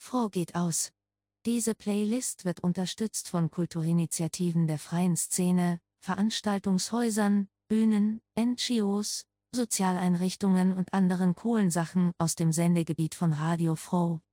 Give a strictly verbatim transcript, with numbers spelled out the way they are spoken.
Froh geht aus. Diese Playlist wird unterstützt von Kulturinitiativen der freien Szene, Veranstaltungshäusern, Bühnen, N G Os, Sozialeinrichtungen und anderen coolen Sachen aus dem Sendegebiet von Radio Froh.